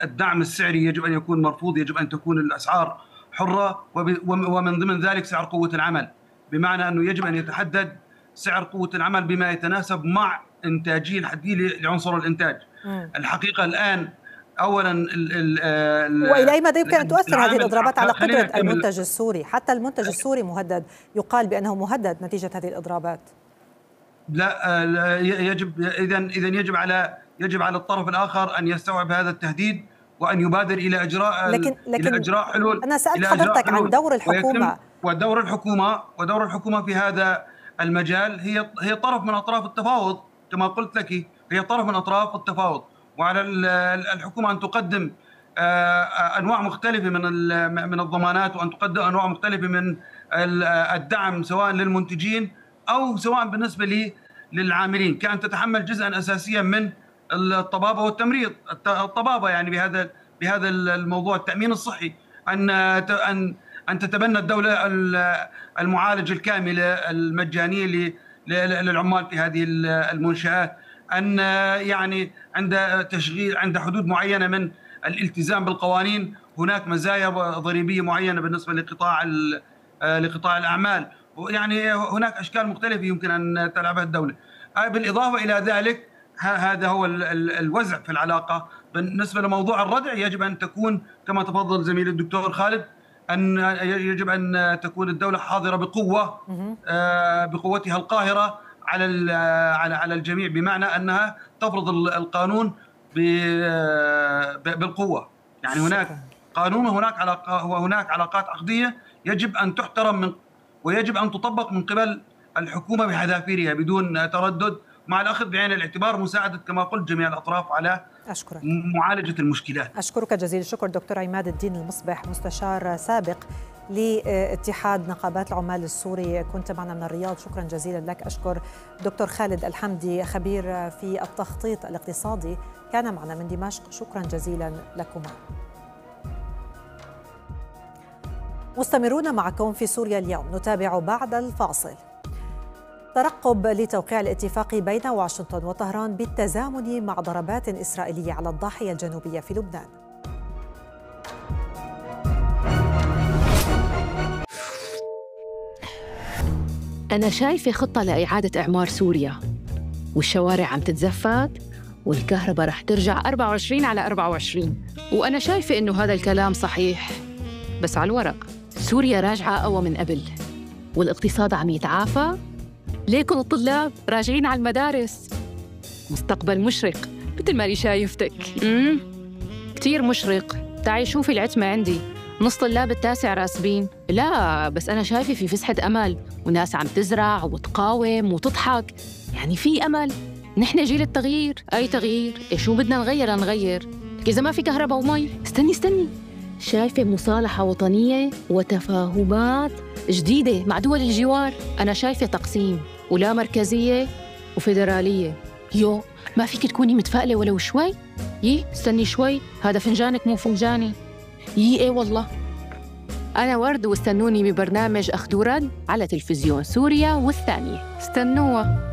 الدعم السعري يجب أن يكون مرفوض، يجب أن تكون الأسعار حرة، ومن ضمن ذلك سعر قوة العمل، بمعنى أنه يجب أن يتحدد سعر قوة العمل بما يتناسب مع إنتاجية الحدية لعنصر الإنتاج. الحقيقة الآن أولا وإلى أي مدى يمكن أن تؤثر هذه الإضرابات على قدرة المنتج السوري؟ حتى المنتج السوري مهدد، يقال بأنه مهدد نتيجة هذه الإضرابات. لا يجب يجب على الطرف الآخر أن يستوعب هذا التهديد وأن يبادر إلى إجراء حلول. أنا سألت حضرتك عن دور الحكومة. ودور الحكومة في هذا المجال هي طرف من أطراف التفاوض، كما قلت لك هي طرف من أطراف التفاوض، وعلى الحكومة أن تقدم أنواع مختلفة من الضمانات، وأن تقدم أنواع مختلفة من الدعم سواء للمنتجين أو سواء بالنسبة للعاملين، كأن تتحمل جزءا أساسيا من الطبابة والتمريض. الطبابة يعني بهذا الموضوع، التأمين الصحي، أن تتبنى الدولة المعالجة الكاملة المجانية للعمال في هذه المنشآت، أن يعني عند حدود معينة من الالتزام بالقوانين هناك مزايا ضريبية معينة بالنسبة لقطاع الأعمال، يعني هناك أشكال مختلفة يمكن أن تلعبها الدولة. بالإضافة إلى ذلك هذا هو الوزع في العلاقة. بالنسبة لموضوع الردع يجب أن تكون كما تفضل زميل الدكتور خالد، يجب أن تكون الدولة حاضرة بقوتها القاهرة على الجميع، بمعنى أنها تفرض القانون بالقوة. يعني هناك قانون وهناك علاقات عقدية يجب أن تحترم ويجب أن تطبق من قبل الحكومة بحذافيرها بدون تردد، مع الأخذ بعين الاعتبار مساعدة كما قلت جميع الأطراف على معالجة المشكلات. أشكرك جزيل الشكر دكتور عماد الدين المصبح، مستشار سابق لاتحاد نقابات العمال السوري، كنت معنا من الرياض، شكرا جزيلا لك. أشكر دكتور خالد الحمدي خبير في التخطيط الاقتصادي، كان معنا من دمشق، شكرا جزيلا لكما. مستمرون معكم في سوريا اليوم، نتابع بعد الفاصل. ترقب لتوقيع الاتفاق بين واشنطن وطهران بالتزامن مع ضربات إسرائيلية على الضاحية الجنوبية في لبنان. أنا شايفة خطة لإعادة إعمار سوريا، والشوارع عم تتزفت والكهرباء رح ترجع 24 على 24. وأنا شايفة إنه هذا الكلام صحيح، بس على الورق سوريا راجعة أقوى من قبل، والاقتصاد عم يتعافى. ليكن الطلاب راجعين على المدارس. مستقبل مشرق مثل ما شايفتك. كتير مشرق. تعي شوفي العتمة عندي، نص طلاب التاسع راسبين. لا بس أنا شايفة في فسحة أمل، وناس عم تزرع وتقاوم وتضحك، يعني في أمل. نحن جيل التغيير. أي تغيير؟ شو بدنا نغير؟ إذا ما في كهرباء ومي. استني، شايفة مصالحة وطنية وتفاهمات جديدة مع دول الجوار. أنا شايفة تقسيم ولا مركزية وفيدرالية. ما فيك تكوني متفائلة ولو شوي؟ استني شوي، هذا فنجانك مو فنجاني. ايه والله. أنا ورد، واستنوني ببرنامج أخذ ورد على تلفزيون سوريا والثانية. استنوها.